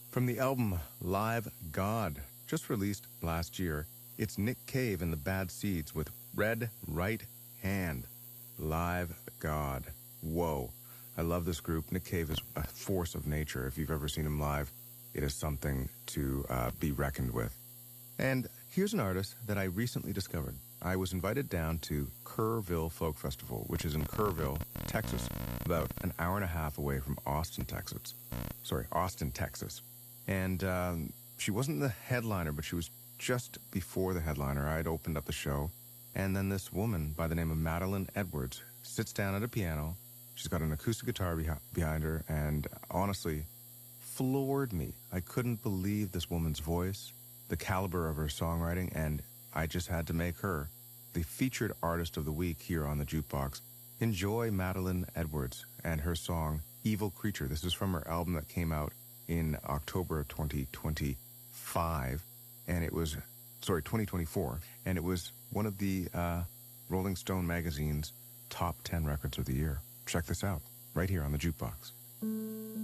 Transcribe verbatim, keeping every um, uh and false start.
From the album Live God, just released last year, it's Nick Cave and the Bad Seeds with Red Right Hand. Live God. Whoa. I love this group. Nick Cave is a force of nature. If you've ever seen him live, it is something to uh, be reckoned with. And here's an artist that I recently discovered. I was invited down to Kerrville Folk Festival, which is in Kerrville, Texas, about an hour and a half away from Austin, Texas. Sorry, Austin, Texas. And um, she wasn't the headliner, but she was just before the headliner. I had opened up the show. And then this woman by the name of Madeline Edwards sits down at a piano. She's got an acoustic guitar behi- behind her, and honestly, floored me. I couldn't believe this woman's voice, the caliber of her songwriting, and I just had to make her the featured artist of the week here on the Jukebox. Enjoy Madeline Edwards and her song, Evil Creature. This is from her album that came out in October of twenty twenty-five, and it was, sorry, twenty twenty-four, and it was one of the uh, Rolling Stone magazine's top ten records of the year. Check this out, right here on the Jukebox.